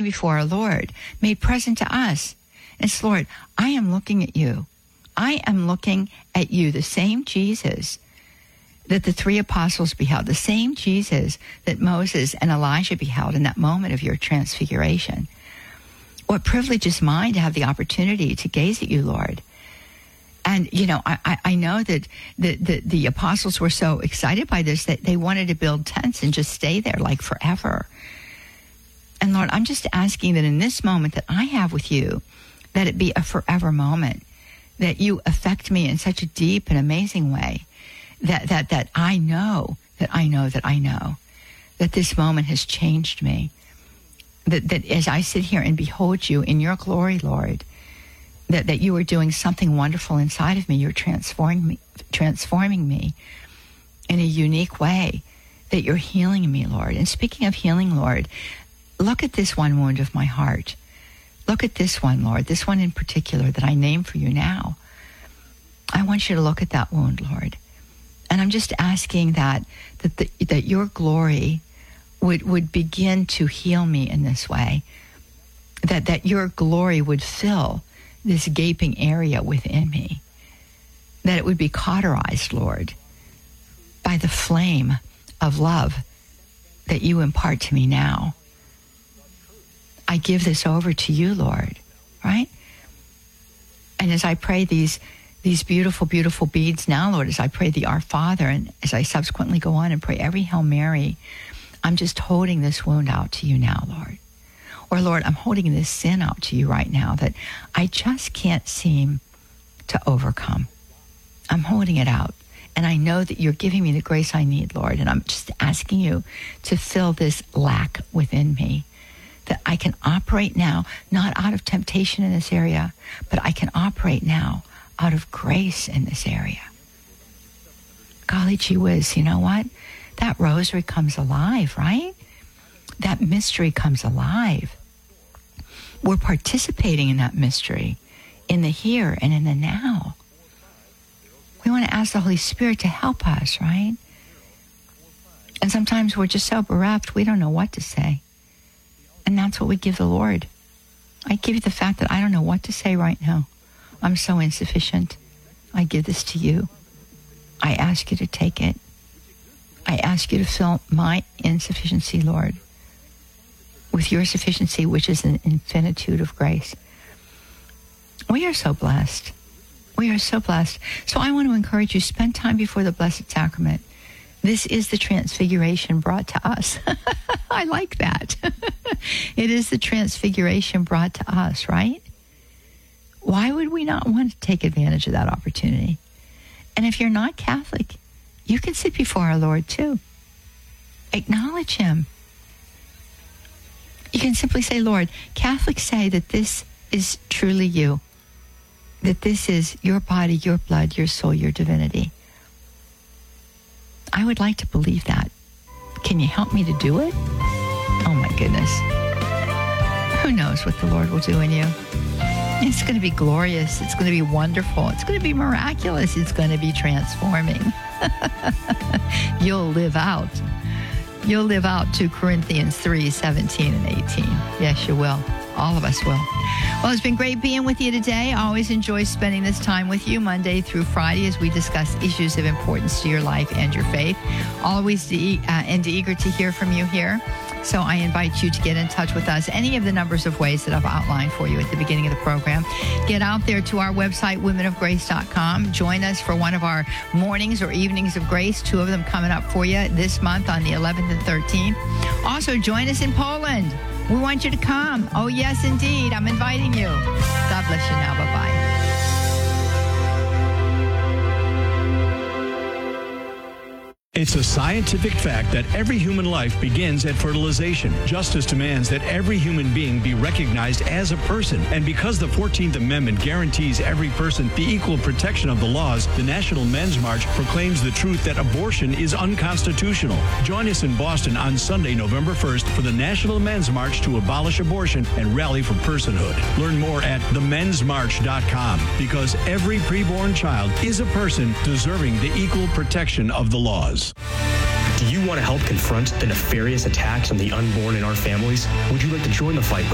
before our Lord, made present to us. And it's, Lord, I am looking at you. I am looking at you, the same Jesus that the three apostles beheld, the same Jesus that Moses and Elijah beheld in that moment of your transfiguration. What privilege is mine to have the opportunity to gaze at you, Lord. And, you know, I know that the apostles were so excited by this that they wanted to build tents and just stay there like forever. And Lord, I'm just asking that in this moment that I have with you, that it be a forever moment, that you affect me in such a deep and amazing way, that I know that this moment has changed me. That as I sit here and behold you in your glory, Lord, that you are doing something wonderful inside of me. You're transforming me in a unique way, that you're healing me, Lord. And speaking of healing, Lord, look at this one wound of my heart. Look at this one, Lord, this one in particular that I name for you now. I want you to look at that wound, Lord. And I'm just asking that your glory would begin to heal me in this way, that your glory would fill this gaping area within me, that it would be cauterized, Lord, by the flame of love that you impart to me now. I give this over to you, Lord, right? And as I pray these beautiful, beautiful beads now, Lord, as I pray the Our Father, and as I subsequently go on and pray every Hail Mary, I'm just holding this wound out to you now, Lord. Or, Lord, I'm holding this sin out to you right now that I just can't seem to overcome. I'm holding it out. And I know that you're giving me the grace I need, Lord. And I'm just asking you to fill this lack within me, that I can operate now, not out of temptation in this area, but I can operate now out of grace in this area. Golly gee whiz, you know what? That rosary comes alive, right? That mystery comes alive. We're participating in that mystery, in the here and in the now. We want to ask the Holy Spirit to help us, right? And sometimes we're just so bereft, we don't know what to say. And that's what we give the Lord. I give you the fact that I don't know what to say right now. I'm so insufficient. I give this to you. I ask you to take it. I ask you to fill my insufficiency, Lord, with your sufficiency, which is an infinitude of grace. We are so blessed. We are so blessed. So I want to encourage you, spend time before the Blessed Sacrament. This is the transfiguration brought to us. I like that. It is the transfiguration brought to us, right? Why would we not want to take advantage of that opportunity? And if you're not Catholic, you can sit before our Lord too. Acknowledge him. You can simply say, Lord, Catholics say that this is truly you, that this is your body, your blood, your soul, your divinity. I would like to believe that. Can you help me to do it? Oh my goodness. Who knows what the Lord will do in you? It's going to be glorious. It's going to be wonderful. It's going to be miraculous. It's going to be transforming. You'll live out. You'll live out 2 Corinthians 3, 17 and 18. Yes, you will. All of us will. Well, it's been great being with you today. I always enjoy spending this time with you Monday through Friday as we discuss issues of importance to your life and your faith. Always eager to hear from you here. So I invite you to get in touch with us. Any of the numbers of ways that I've outlined for you at the beginning of the program. Get out there to our website, womenofgrace.com. Join us for one of our mornings or evenings of grace. 2 of them coming up for you this month on the 11th and 13th. Also, join us in Poland. We want you to come. Oh, yes, indeed. I'm inviting you. God bless you now. Bye-bye. It's a scientific fact that every human life begins at fertilization. Justice demands that every human being be recognized as a person. And because the 14th Amendment guarantees every person the equal protection of the laws, the National Men's March proclaims the truth that abortion is unconstitutional. Join us in Boston on Sunday, November 1st for the National Men's March to abolish abortion and rally for personhood. Learn more at themensmarch.com, because every preborn child is a person deserving the equal protection of the laws. Do you want to help confront the nefarious attacks on the unborn in our families? Would you like to join the fight with